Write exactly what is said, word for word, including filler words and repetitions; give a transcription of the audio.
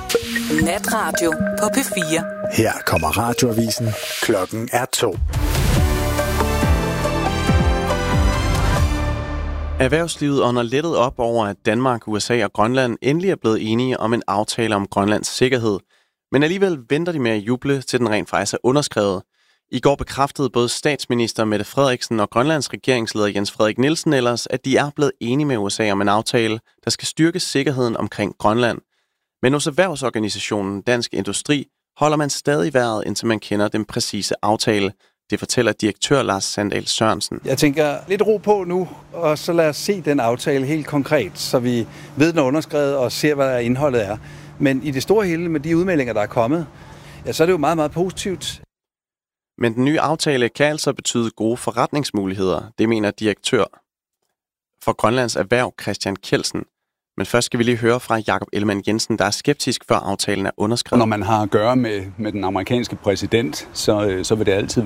Natradio på P fire. Her kommer radioavisen. Klokken er to. Erhvervslivet ånder lettet op over, at Danmark, U S A og Grønland endelig er blevet enige om en aftale om Grønlands sikkerhed. Men alligevel venter de med at juble, til den rent faktisk er underskrevet. I går bekræftede både statsminister Mette Frederiksen og Grønlands regeringsleder Jens Frederik Nielsen ellers, at de er blevet enige med U S A om en aftale, der skal styrke sikkerheden omkring Grønland. Men hos erhvervsorganisationen Dansk Industri holder man stadig vejret, indtil man kender den præcise aftale. Det fortæller direktør Lars Sandahl Sørensen. Jeg tænker lidt ro på nu, og så lad os se den aftale helt konkret, så vi ved, den er underskrevet og ser, hvad indholdet er. Men i det store hele med de udmeldinger, der er kommet, ja, så er det jo meget, meget positivt. Men den nye aftale kan altså betyde gode forretningsmuligheder, det mener direktør for Grønlands Erhverv Christian Kjeldsen. Men først skal vi lige høre fra Jakob Ellemann-Jensen, der er skeptisk, før aftalen er underskrevet. Når man har at gøre med, med den amerikanske præsident, så, så vil det altid